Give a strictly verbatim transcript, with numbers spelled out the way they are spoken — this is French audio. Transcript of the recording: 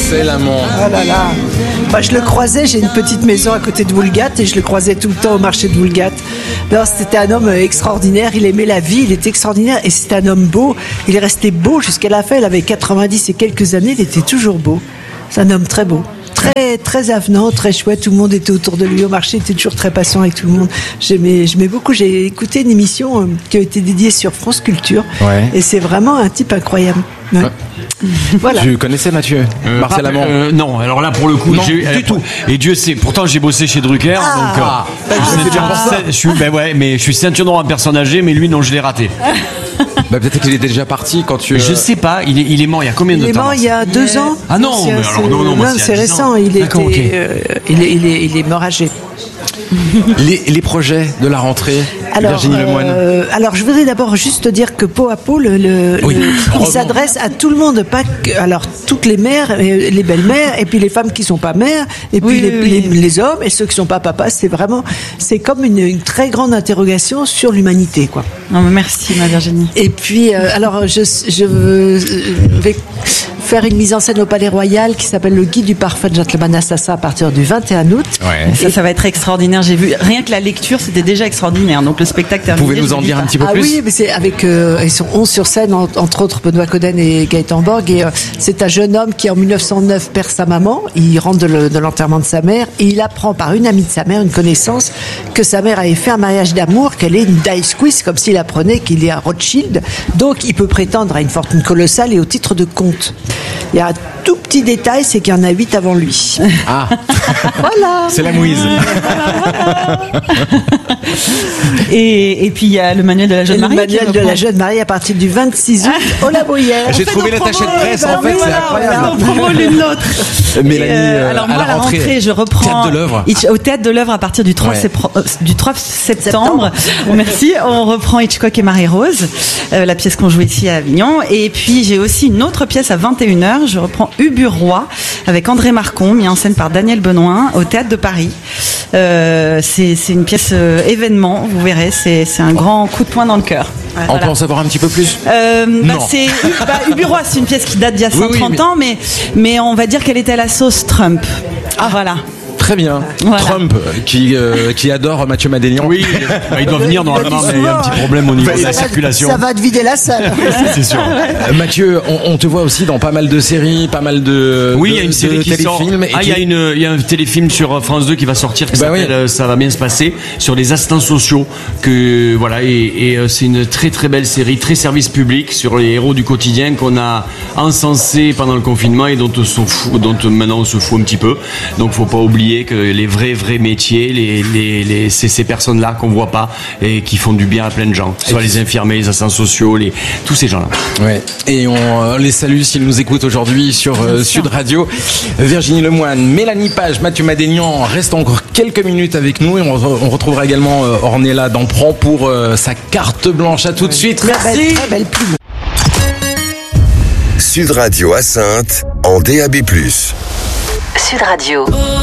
c'est l'amant. Oh là là. Bah, je le croisais, j'ai une petite maison à côté de Woolgat et je le croisais tout le temps au marché de Woolgat. Alors, c'était un homme extraordinaire, il aimait la vie, il était extraordinaire et c'était un homme beau. Il est resté beau jusqu'à la fin, il avait quatre-vingt-dix et quelques années, il était toujours beau. C'est un homme très beau. Très, très avenant, très chouette. Tout le monde était autour de lui au marché. Il était toujours très patient avec tout le monde. J'aimais, j'aimais beaucoup. J'ai écouté une émission euh, qui a été dédiée sur France Culture. Ouais. Et c'est vraiment un type incroyable. Ouais. Ouais. Voilà. Tu connaissais Mathieu Euh, Marcel pas- Amand euh, Non, alors là pour le coup, Non, j'ai, du tout. Et Dieu sait, pourtant j'ai bossé chez Drucker, Ah. donc euh, Ah. je, suis Ah. ceinture- Ah. je suis, ben ouais, mais je suis ceinture noire en personne âgée, mais lui non, je l'ai raté. Bah, peut-être qu'il était déjà parti quand tu. Mais je sais pas, il est, il est mort il y a combien de Il est temps mort il y a deux ans. Ah non, C'est mais assez- alors non, non, moi, c'est c'est à dix récent. ans. Il, était, D'accord, ok. euh, il, est, il, est, il est mort âgé. Les, les projets de la rentrée, Alors, Virginie Lemoine. euh, alors, je voudrais d'abord juste dire que Pot à Pot, le, le- Oui. le- il Heureusement. s'adresse à tout le monde, pas que, alors toutes les mères, euh, les belles-mères, et puis les femmes qui sont pas mères, et puis Oui, les, oui, oui. les- les hommes et ceux qui sont pas papas. C'est vraiment, c'est comme une, une très grande interrogation sur l'humanité, quoi. Non, mais merci, ma Virginie. Et puis, euh, alors, je, je euh, vais faire une mise en scène au Palais Royal qui s'appelle Le Guide du parfait gentleman assassin à partir du vingt et un août. Ouais. Ça, ça va être extraordinaire. J'ai vu rien que la lecture, c'était déjà extraordinaire. Donc le spectacle Vous terminé. pouvez nous je en dis dire pas. un petit peu Ah plus oui, mais c'est avec euh, ils sont onze sur scène, en- entre autres Benoît Coden et Gaëtan Borg. Et euh, c'est un jeune homme qui en mille neuf cent neuf perd sa maman. Il rentre de, le- de l'enterrement de sa mère et il apprend par une amie de sa mère, une connaissance, que sa mère avait fait un mariage d'amour, qu'elle est une dice quiz, comme s'il apprenait qu'il est un Rothschild. Donc il peut prétendre à une fortune colossale et au titre de comte. Il y a un tout petit détail, c'est qu'il y en a huit avant lui. Ah, Voilà. c'est la mouise. Et, et puis il y a le manuel de la Et jeune le mariée. qui manuel de reprend. la jeune mariée à partir du vingt-six août au La Bruyère. J'ai trouvé l'attaché de presse, en fait, c'est incroyable. On promo l'une l'autre. Mélanie, Et, euh, euh, alors à moi, la à la rentrée, rentrée, je reprends Théâtre de l'œuvre. Hitch- au théâtre de l'œuvre à partir du trois, Ouais. sépro- euh, du trois septembre. Merci. On reprend Hitchcock et Marie-Rose, euh, la pièce qu'on joue ici à Avignon. Et puis j'ai aussi une autre pièce à vingt et une heures. Je reprends Ubu-Roi avec André Marcon, mis en scène par Daniel Benoît au théâtre de Paris. Euh, c'est, c'est une pièce euh, événement, vous verrez. C'est, c'est un grand coup de poing dans le cœur. On Voilà. peut en savoir un petit peu plus Euh, bah, Non. c'est bah, Ubu-Roi, c'est une pièce qui date d'il y a Oui, cent trente oui, mais- ans, mais mais on va dire qu'elle était à la sauce Trump. Ah voilà. Très bien. Voilà. Trump, qui, euh, qui adore Mathieu Madénian. Oui, bah, il doit venir normalement, mais il y a un petit problème au niveau de la Ça va- circulation. Ça va te vider la salle. C'est sûr. Euh, Mathieu, on, on te voit aussi dans pas mal de séries, pas mal de, Oui, de- il y a une de série qui sort. téléfilms. et Ah, il y a qui- une, il y a un téléfilm sur France deux qui va sortir qui Bah s'appelle oui. euh, Ça va bien se passer sur les assistants sociaux. Que voilà, et, et, euh, c'est une très très belle série, très service public sur les héros du quotidien qu'on a encensé pendant le confinement et dont on s'en fout, dont maintenant on se fout un petit peu. Donc, faut pas oublier que les vrais vrais métiers, les, les, les c'est ces personnes-là qu'on voit pas et qui font du bien à plein de gens, que ce soit les infirmiers, les assistants sociaux, les tous ces gens-là. Ouais. Et on euh, les salue s'ils nous écoutent aujourd'hui sur euh, Sud Radio. Virginie Lemoine, Mélanie Page, Mathieu Madénian restent encore quelques minutes avec nous et on, re- on retrouvera également euh, Ornella Dampron pour euh, sa carte blanche. À tout de suite. Très belle, Merci. très belle plume. Sud Radio à Saintes en D A B plus. Sud Radio.